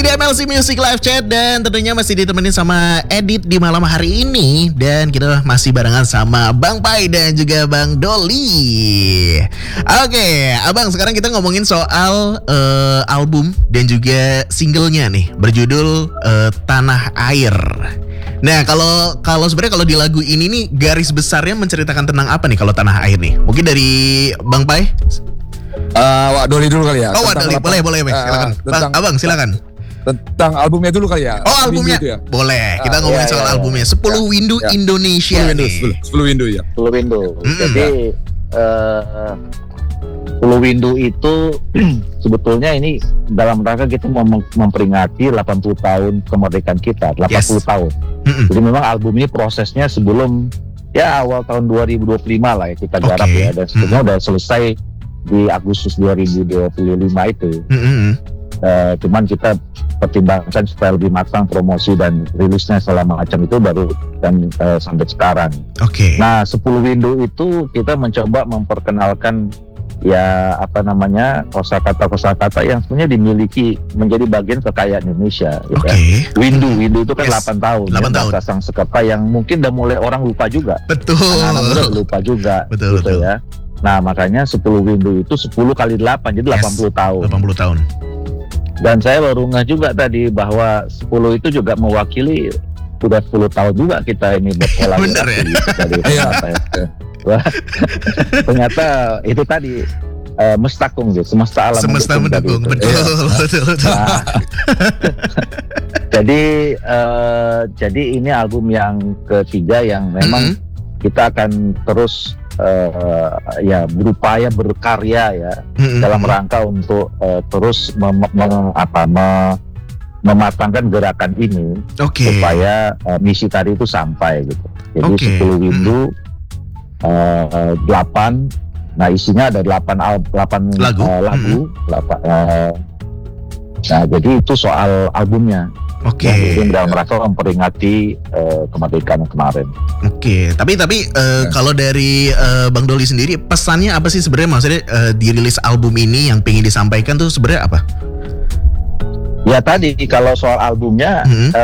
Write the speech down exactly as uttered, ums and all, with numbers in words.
di M L C Music Live Chat dan tentunya masih ditemenin sama Edit di malam hari ini. Dan kita masih barengan sama Bang Pai dan juga Bang Doli. Oke, Abang, sekarang kita ngomongin soal uh, album dan juga singlenya nih, berjudul uh, Tanah Air. Nah, kalau kalau sebenarnya kalau di lagu ini nih garis besarnya menceritakan tentang apa nih kalau Tanah Air nih? Mungkin dari Bang Pai? Uh, Wak Doli dulu kali ya. Oh, Wak Doli, boleh, boleh, Bang. Silakan. Uh, tentang, Bang, Abang, silakan. Tentang albumnya dulu kali ya. Oh, albumnya. Ya? Boleh. Kita uh, ngomongin iya, soal iya, albumnya. sepuluh ya, Windu ya. Indonesia sepuluh nih. Windu, sepuluh Windu ya. sepuluh Windu. Mm-hmm. Jadi uh, sepuluh Windu itu sebetulnya ini dalam rangka kita mem- memperingati delapan puluh tahun kemerdekaan kita, delapan puluh yes. tahun. Mm-hmm. Jadi memang album ini prosesnya sebelum ya awal tahun dua ribu dua puluh lima lah ya kita garap okay. ya, dan sebetulnya mm-hmm. udah selesai di Agustus dua ribu dua puluh lima itu. Mm-hmm. Uh, cuman kita pertimbangkan supaya lebih matang promosi dan rilisnya selama macam itu baru dan uh, sampai sekarang. Oke. Okay. Nah, sepuluh Windu itu kita mencoba memperkenalkan ya apa namanya kosakata-kosakata yang sebenarnya dimiliki menjadi bagian kekayaan Indonesia. Gitu Oke. Okay. Ya. Windu, Windu itu kan yes. delapan tahun. delapan ya, tahun. Bahasa Sangskreta yang mungkin udah mulai orang lupa juga. Betul. Anak-anak muda lupa juga. Betul, gitu betul. Ya. Nah, makanya sepuluh Windu itu sepuluh kali delapan, jadi yes. delapan puluh tahun. delapan puluh tahun. Dan saya baru ngeh juga tadi bahwa sepuluh itu juga mewakili sudah sepuluh tahun juga kita ini berkolaborasi. Bener ya? Gitu, dari apa ya. Ternyata itu tadi uh, mestakung gitu, semesta alam semesta mendukung. Betul, ya. betul, betul. Nah, jadi uh, jadi ini album yang ketiga yang memang mm-hmm. kita akan terus Uh, ya berupaya berkarya ya mm-hmm. dalam rangka untuk uh, terus mem- mem- apa, me- mematangkan gerakan ini okay. supaya uh, misi tadi itu sampai gitu. Jadi okay. sepuluh Windu mm-hmm. uh, delapan, nah isinya ada delapan al- delapan lagu, uh, lagu mm-hmm. delapan, uh, nah jadi itu soal albumnya. Oke. Okay. Yang dalam rangka memperingati uh, kemerdekaan kemarin. Oke. Okay. Tapi tapi uh, ya. Kalau dari uh, Bang Doli sendiri pesannya apa sih sebenarnya, maksudnya uh, dirilis album ini yang pengen disampaikan tuh sebenarnya apa? Ya tadi kalau soal albumnya. Hmm. Uh,